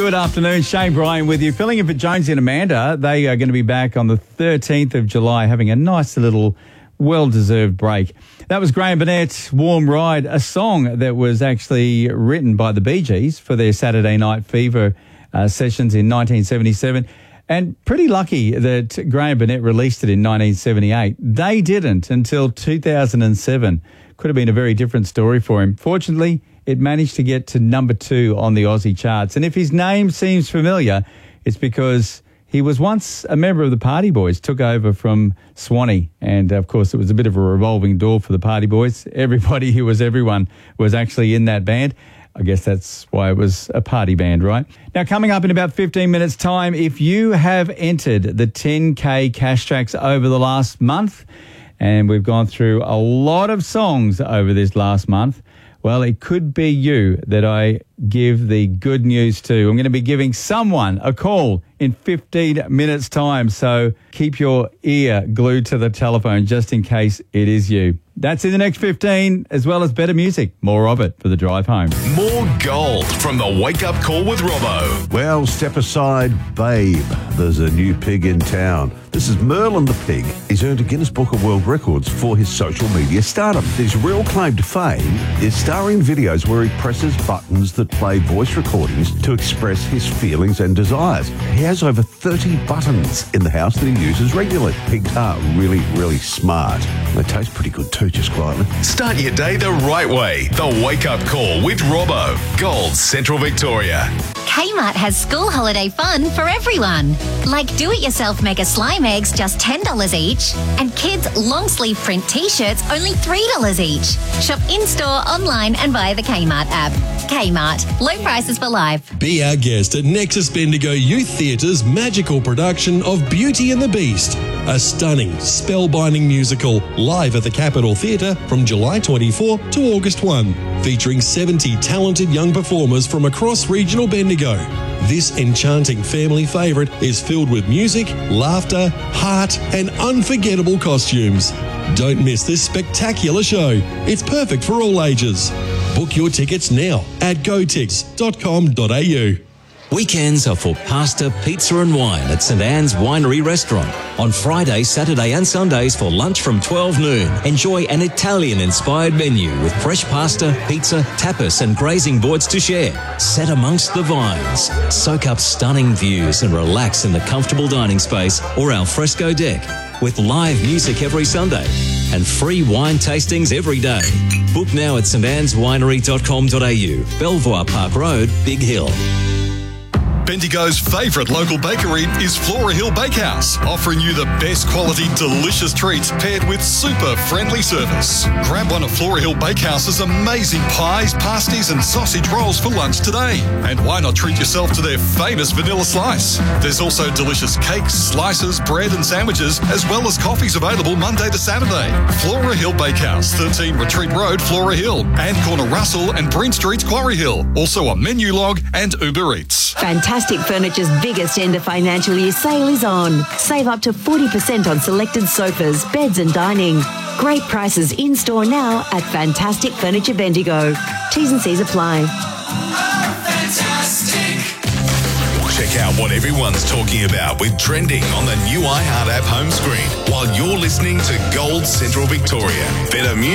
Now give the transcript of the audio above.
Good afternoon. Shane Bryan with you. Filling in for Jonesy and Amanda. They are going to be back on the 13th of July having a nice little well-deserved break. That was Graham Burnett, Warm Ride, a song that was actually written by the Bee Gees for their Saturday Night Fever sessions in 1977. And pretty lucky that Graham Burnett released it in 1978. They didn't until 2007. Could have been a very different story for him. Fortunately, it managed to get to number 2 on the Aussie charts. And if his name seems familiar, it's because he was once a member of the Party Boys, took over from Swanee. And, of course, it was a bit of a revolving door for the Party Boys. Everybody who was everyone was actually in that band. I guess that's why it was a party band, right? Now, coming up in about 15 minutes' time, if you have entered the 10K cash tracks over the last month, and we've gone through a lot of songs over this last month, well, it could be you that I give the good news to. I'm going to be giving someone a call in 15 minutes' time, so keep your ear glued to the telephone just in case it is you. That's in the next 15, as well as better music. More of it for the drive home. More gold from the Wake Up Call with Robbo. Well, step aside, babe. There's a new pig in town. This is Merlin the pig. He's earned a Guinness Book of World Records for his social media stardom. His real claim to fame is starring videos where he presses buttons that play voice recordings to express his feelings and desires. He has over 30 buttons in the house that he uses regularly. Pigs are really, really smart. They taste pretty good too, just quietly. Start your day the right way. The Wake Up Call with Robbo. Gold Central Victoria. Kmart has school holiday fun for everyone. Like do-it-yourself mega slime eggs, just $10 each. And kids' long-sleeve print T-shirts, only $3 each. Shop in-store, online and via the Kmart app. Kmart. Low prices for life. Be our guest at Nexus Bendigo Youth Theatre's magical production of Beauty and the Beast, a stunning, spellbinding musical live at the Capitol Theatre from July 24 to August 1, featuring 70 talented young performers from across regional Bendigo. This enchanting family favourite is filled with music, laughter, heart and unforgettable costumes. Don't miss this spectacular show. It's perfect for all ages. Book your tickets now at gotix.com.au. Weekends are for pasta, pizza and wine at St Anne's Winery Restaurant. On Friday, Saturday and Sundays for lunch from 12 noon. Enjoy an Italian-inspired menu with fresh pasta, pizza, tapas and grazing boards to share. Set amongst the vines. Soak up stunning views and relax in the comfortable dining space or al fresco deck. With live music every Sunday and free wine tastings every day. Book now at stanneswinery.com.au. Belvoir Park Road, Big Hill. Bendigo's favourite local bakery is Flora Hill Bakehouse, offering you the best quality, delicious treats paired with super friendly service. Grab one of Flora Hill Bakehouse's amazing pies, pasties and sausage rolls for lunch today. And why not treat yourself to their famous vanilla slice? There's also delicious cakes, slices, bread and sandwiches, as well as coffees available Monday to Saturday. Flora Hill Bakehouse, 13 Retreat Road, Flora Hill, and Corner Russell and Breen Street, Quarry Hill. Also on Menu Log and Uber Eats. Fantastic Furniture's biggest end of financial year sale is on. Save up to 40% on selected sofas, beds and dining. Great prices in-store now at Fantastic Furniture Bendigo. T's and C's apply. Check out what everyone's talking about with Trending on the new iHeart app home screen while you're listening to Gold Central Victoria. Better music.